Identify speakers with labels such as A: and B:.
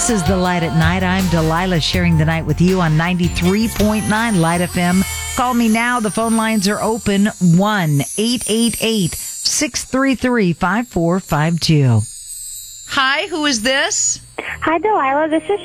A: This is The Light at Night. I'm Delilah, sharing the night with you on 93.9 Light FM. Call me now. The phone lines are open. 1-888-633-5452. Hi, who is this?
B: Hi, Delilah. This is